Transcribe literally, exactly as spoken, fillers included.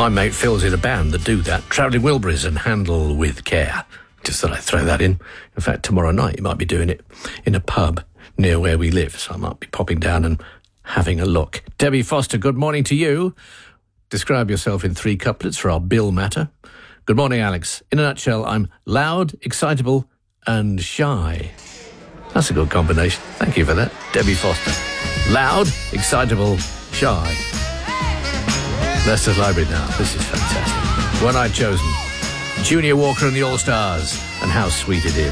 My mate Phil's in a band that do that. Travelling Wilburys and Handle with Care. Just thought I'd throw that in. In fact, tomorrow night you might be doing it in a pub near where we live, so I might be popping down and having a look. Debbie Foster, good morning to you. Describe yourself in three couplets for our Bill matter. Good morning, Alex. In a nutshell, I'm loud, excitable and shy. That's a good combination. Thank you for that. Debbie Foster. Loud, excitable, shy. Leicester's Library now. This is fantastic. One I'd chosen. Junior Walker and the All-Stars. And how sweet it is.